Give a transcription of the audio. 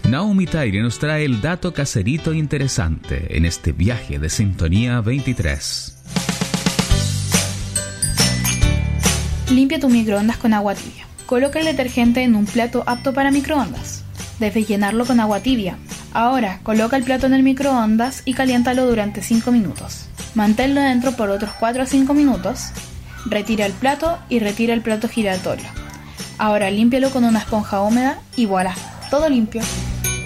Naomi Taire nos trae el dato caserito interesante en este viaje de Sintonía 23. Limpia tu microondas con agua tibia. Coloca el detergente en un plato apto para microondas. Debes llenarlo con agua tibia. Ahora, coloca el plato en el microondas y caliéntalo durante 5 minutos. Manténlo dentro por otros 4 a 5 minutos. Retira el plato y retira el plato giratorio. Ahora límpialo con una esponja húmeda y voilà, todo limpio.